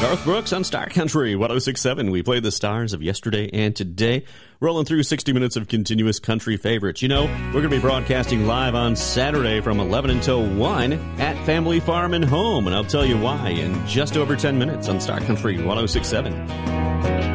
Garth Brooks on Star Country 106.7. We play the stars of yesterday and today, rolling through 60 minutes of continuous country favorites. You know, we're going to be broadcasting live on Saturday from 11 until 1 at Family Farm and Home, and I'll tell you why in just over 10 minutes on Star Country 106.7.